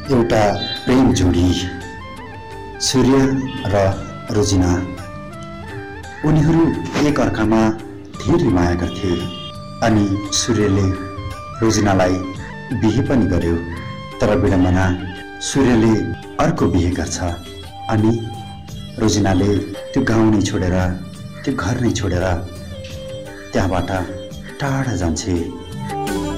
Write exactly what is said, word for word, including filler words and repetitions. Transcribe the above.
एउटा प्रेम जोडी सूर्य र रोजिना। उनीहरू एक अर्कामा धेरै माया गर्थे अनि सूर्यले रोजिनालाई बिहे पनि गर्यो। तर विडम्बना, सूर्यले अर्को बिहे गर्छ अनि रोजिनाले त्यो गाउँ नै छोडेर, त्यो घर नै छोडेर त्यहाँबाट टाढा जान्छे।